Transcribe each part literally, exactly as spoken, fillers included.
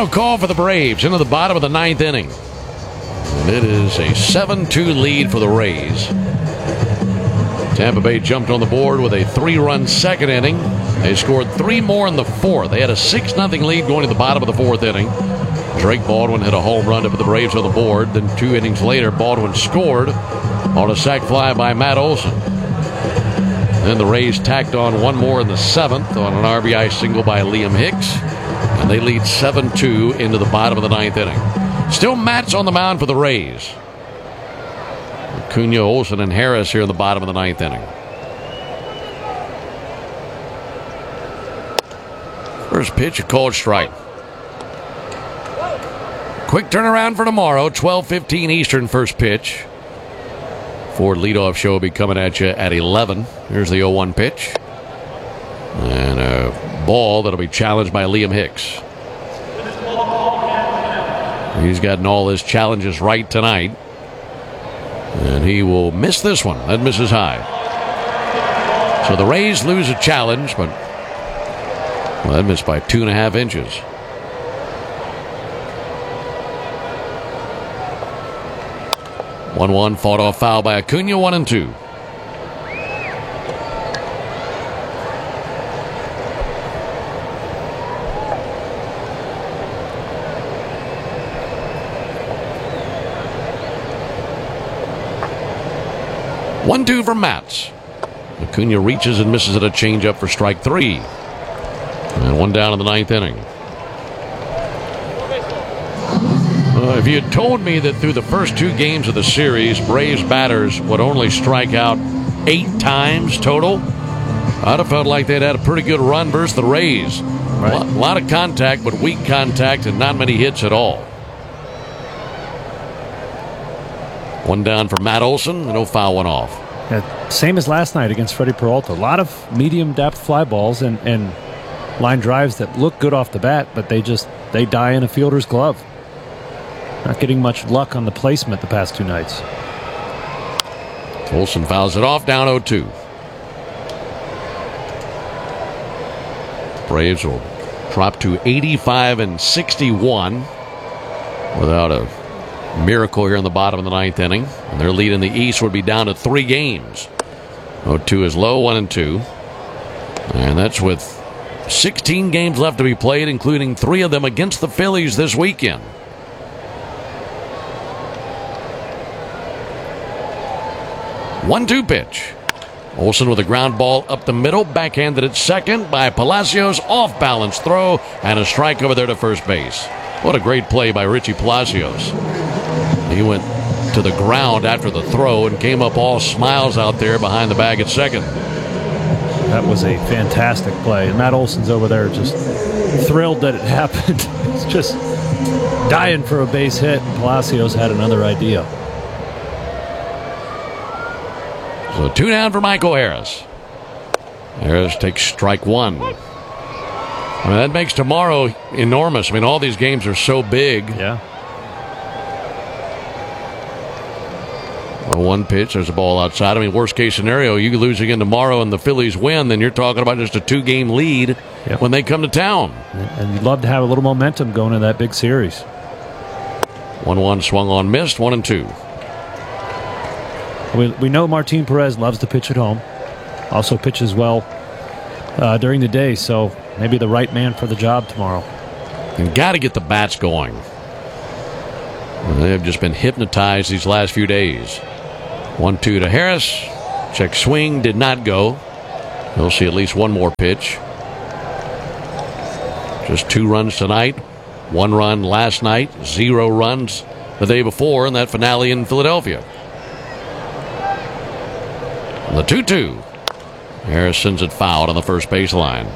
Final call for the Braves into the bottom of the ninth inning. And it is a seven two lead for the Rays. Tampa Bay jumped on the board with a three-run second inning. They scored three more in the fourth. They had a six nothing lead going to the bottom of the fourth inning. Drake Baldwin hit a home run to put the Braves on the board. Then two innings later, Baldwin scored on a sac fly by Matt Olson. Then the Rays tacked on one more in the seventh on an R B I single by Liam Hicks. And they lead seven two into the bottom of the ninth inning. Still Matz on the mound for the Rays. Acuna, Olson, and Harris here in the bottom of the ninth inning. First pitch, a called strike. Quick turnaround for tomorrow, twelve fifteen Eastern first pitch. Ford leadoff show will be coming at you at eleven. Here's the oh one pitch. And a ball that'll be challenged by Liam Hicks. He's gotten all his challenges right tonight. And he will miss this one. That misses high. So the Rays lose a challenge, but well, that missed by two and a half inches. one one fought off foul by Acuna, one and two. one two from Matz. Acuna reaches and misses at a changeup for strike three. And one down in the ninth inning. Uh, if you had told me that through the first two games of the series, Braves batters would only strike out eight times total, I'd have felt like they'd had a pretty good run versus the Rays. Right. A lot of contact, but weak contact and not many hits at all. One down for Matt Olson, and no foul went off. Yeah, same as last night against Freddie Peralta. A lot of medium depth fly balls and, and line drives that look good off the bat, but they just they die in a fielder's glove. Not getting much luck on the placement the past two nights. Olson fouls it off, down oh two. Braves will drop to eighty-five and sixty-one without a miracle here in the bottom of the ninth inning. And their lead in the East would be down to three games. oh two is low, one and two. And that's with sixteen games left to be played, including three of them against the Phillies this weekend. one two pitch. Olson with a ground ball up the middle, backhanded at second by Palacios, off balance throw, and a strike over there to first base. What a great play by Richie Palacios. He went to the ground after the throw and came up all smiles out there behind the bag at second. That was a fantastic play. And Matt Olson's over there just thrilled that it happened. He's just dying for a base hit, and Palacios had another idea. So two down for Michael Harris. Harris takes strike one. I mean, that makes tomorrow enormous. I mean, all these games are so big. Yeah. Well, one pitch, there's a ball outside. I mean, worst case scenario, you lose again tomorrow and the Phillies win, then you're talking about just a two-game lead yep. when they come to town. And you'd love to have a little momentum going in that big series. one one swung on, missed, one and two. We, we know Martin Perez loves to pitch at home. Also pitches well uh, during the day, so maybe the right man for the job tomorrow. And got to get the bats going. They have just been hypnotized these last few days. one two to Harris. Check swing, did not go. He'll see at least one more pitch. Just two runs tonight. One run last night. Zero runs the day before in that finale in Philadelphia. The two two. Harris sends it fouled on the first baseline.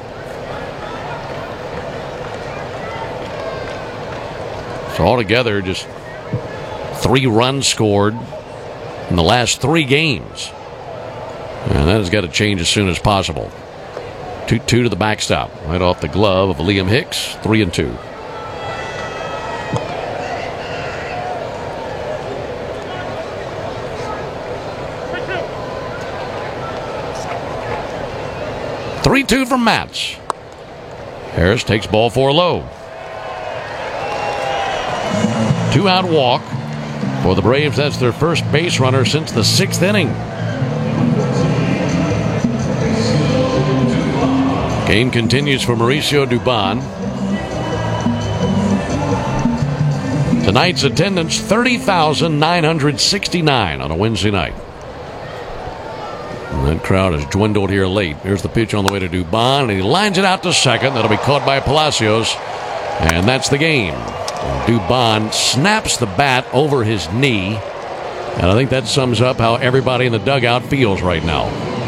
So altogether, just three runs scored in the last three games. And that has got to change as soon as possible. two two to the backstop. Right off the glove of Liam Hicks. three and two. three two from Matz. Harris takes ball four low. Two-out walk for the Braves. That's their first base runner since the sixth inning. Game continues for Mauricio Dubon. Tonight's attendance, thirty thousand nine hundred sixty-nine on a Wednesday night. And that crowd has dwindled here late. Here's the pitch on the way to Dubon, and he lines it out to second. That'll be caught by Palacios, and that's the game. And Dubon snaps the bat over his knee, and I think that sums up how everybody in the dugout feels right now.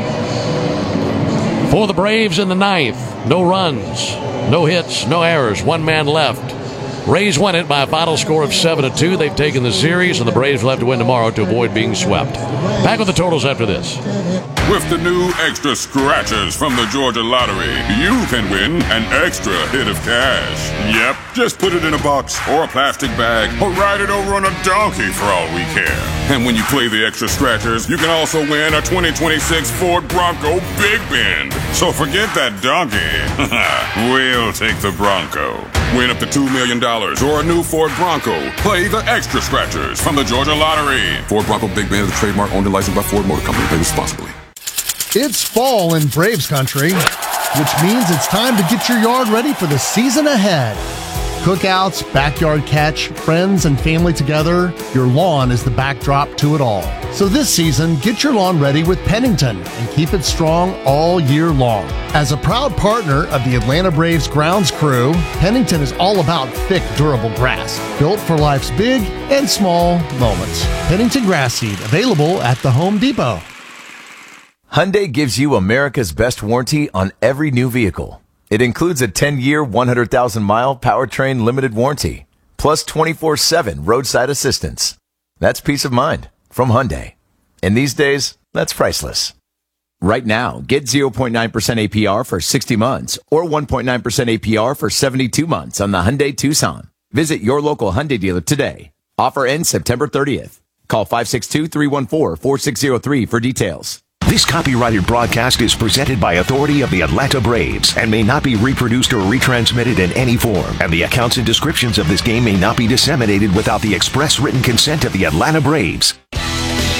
For the Braves in the ninth, no runs, no hits, no errors, one man left. Rays win it by a final score of seven to two. They've taken the series, and the Braves will have to win tomorrow to avoid being swept. Back with the totals after this. With the new extra scratchers from the Georgia Lottery, you can win an extra hit of cash. Yep, just put it in a box or a plastic bag or ride it over on a donkey for all we care. And when you play the extra scratchers, you can also win a twenty twenty-six Ford Bronco Big Bend. So forget that donkey. We'll take the Bronco. Win up to two million dollars or a new Ford Bronco. Play the extra scratchers from the Georgia Lottery. Ford Bronco Big Bend is a trademark owned and licensed by Ford Motor Company. Play responsibly. It's fall in Braves country, which means it's time to get your yard ready for the season ahead. Cookouts, backyard catch, friends and family together, your lawn is the backdrop to it all. So this season, get your lawn ready with Pennington and keep it strong all year long. As a proud partner of the Atlanta Braves grounds crew, Pennington is all about thick, durable grass, built for life's big and small moments. Pennington Grass Seed, available at the Home Depot. Hyundai gives you America's best warranty on every new vehicle. It includes a ten-year, one hundred thousand mile powertrain limited warranty, plus twenty-four seven roadside assistance. That's peace of mind from Hyundai. And these days, that's priceless. Right now, get zero point nine percent A P R for sixty months or one point nine percent A P R for seventy-two months on the Hyundai Tucson. Visit your local Hyundai dealer today. Offer ends September thirtieth. Call five six two, three one four, four six zero three for details. This copyrighted broadcast is presented by authority of the Atlanta Braves and may not be reproduced or retransmitted in any form. And the accounts and descriptions of this game may not be disseminated without the express written consent of the Atlanta Braves.